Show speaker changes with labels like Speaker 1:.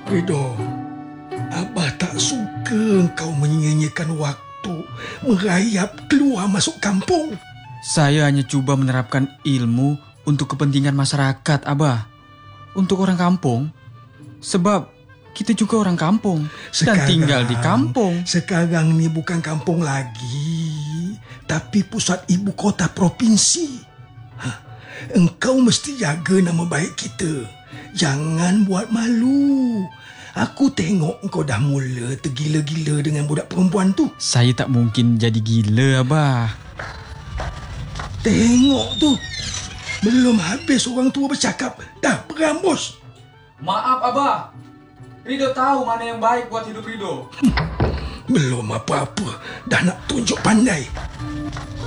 Speaker 1: Ridho, Abah tak suka kau menyia-nyiakan waktu merayap keluar masuk kampung.
Speaker 2: Saya hanya cuba menerapkan ilmu untuk kepentingan masyarakat, Abah. Untuk orang kampung. Sebab kita juga orang kampung dan tinggal di kampung.
Speaker 1: Sekarang ni bukan kampung lagi, tapi pusat ibu kota provinsi. Engkau mesti jaga nama baik kita. Jangan buat malu. Aku tengok engkau dah mula tergila-gila dengan budak perempuan tu.
Speaker 2: Saya tak mungkin jadi gila, Abah.
Speaker 1: Tengok tu. Belum habis orang tua bercakap, dah berambus.
Speaker 2: Maaf, Abah. Ridho tahu mana yang baik buat hidup Ridho.
Speaker 1: Belum apa-apa, dah nak tunjuk pandai.